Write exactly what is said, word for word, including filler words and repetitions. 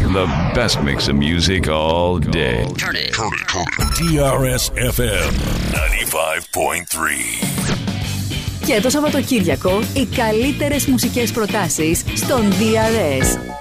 The best mix of music all day. Turn it. Turn it. Turn it. τι αρ ες εφ εμ ninety-five point three. Και το Σαββατοκύριακο οι καλύτερες μουσικές προτάσεις στον ντι αρ ες.